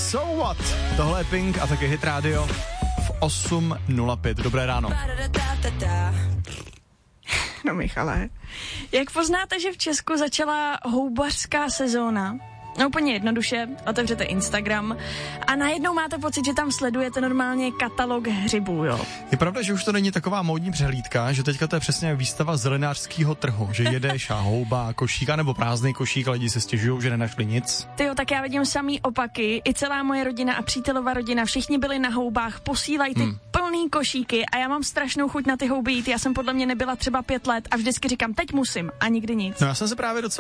So What? Tohle je Pink a taky Hit Radio v 8:05. Dobré ráno. No Michale, jak poznáte, že v Česku začala houbařská sezóna? No úplně jednoduše, otevřete Instagram a najednou máte pocit, že tam sledujete normálně katalog hřibů, jo. Je pravda, že už to není taková módní přehlídka, že teďka to je přesně výstava zelenářského trhu, že jedeš a houba, košíka nebo prázdný košík a lidi se stěžují, že nenašli nic. Tyjo, tak já vidím samý opaky, i celá moje rodina a přítelová rodina, všichni byli na houbách, posílají ty plný košíky a já mám strašnou chuť na ty houby jít. Já jsem podle mě nebyla třeba 5 let a vždycky říkám, teď musím a nikdy nic. No já jsem se právě docela